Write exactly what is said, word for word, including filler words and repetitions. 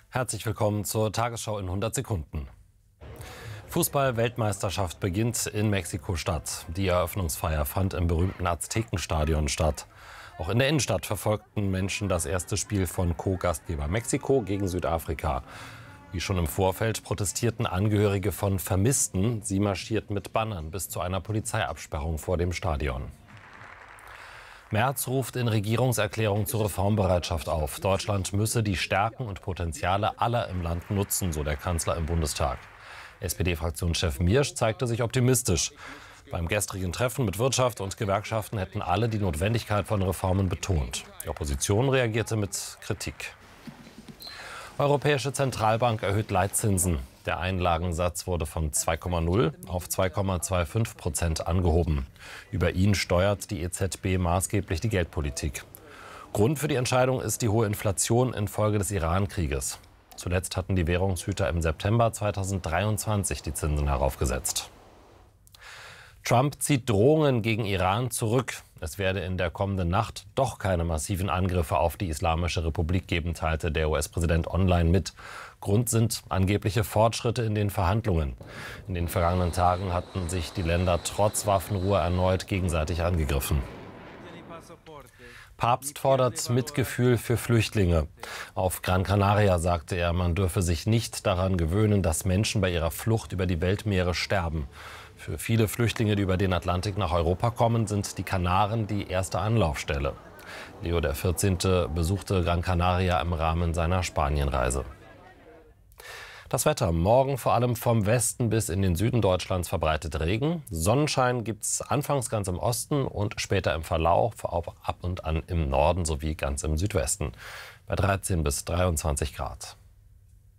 Herzlich willkommen zur Tagesschau in hundert Sekunden. Fußball-Weltmeisterschaft beginnt in Mexiko-Stadt. Die Eröffnungsfeier fand im berühmten Aztekenstadion statt. Auch in der Innenstadt verfolgten Menschen das erste Spiel von Co-Gastgeber Mexiko gegen Südafrika. Wie schon im Vorfeld protestierten Angehörige von Vermissten. Sie marschierten mit Bannern bis zu einer Polizeiabsperrung vor dem Stadion. Merz ruft in Regierungserklärung zur Reformbereitschaft auf. Deutschland müsse die Stärken und Potenziale aller im Land nutzen, so der Kanzler im Bundestag. S P D-Fraktionschef Miersch zeigte sich optimistisch. Beim gestrigen Treffen mit Wirtschaft und Gewerkschaften hätten alle die Notwendigkeit von Reformen betont. Die Opposition reagierte mit Kritik. Europäische Zentralbank erhöht Leitzinsen. Der Einlagensatz wurde von zwei Komma null auf zwei Komma fünfundzwanzig Prozent angehoben. Über ihn steuert die E Z B maßgeblich die Geldpolitik. Grund für die Entscheidung ist die hohe Inflation infolge des Iran-Krieges. Zuletzt hatten die Währungshüter im September zweitausenddreiundzwanzig die Zinsen heraufgesetzt. Trump zieht Drohungen gegen Iran zurück. Es werde in der kommenden Nacht doch keine massiven Angriffe auf die Islamische Republik geben, teilte der U S-Präsident online mit. Grund sind angebliche Fortschritte in den Verhandlungen. In den vergangenen Tagen hatten sich die Länder trotz Waffenruhe erneut gegenseitig angegriffen. Papst fordert Mitgefühl für Flüchtlinge. Auf Gran Canaria sagte er, man dürfe sich nicht daran gewöhnen, dass Menschen bei ihrer Flucht über die Weltmeere sterben. Für viele Flüchtlinge, die über den Atlantik nach Europa kommen, sind die Kanaren die erste Anlaufstelle. Leo der vierzehnte besuchte Gran Canaria im Rahmen seiner Spanienreise. Das Wetter. Morgen vor allem vom Westen bis in den Süden Deutschlands verbreitet Regen. Sonnenschein gibt es anfangs ganz im Osten und später im Verlauf auch ab und an im Norden sowie ganz im Südwesten. Bei dreizehn bis dreiundzwanzig Grad.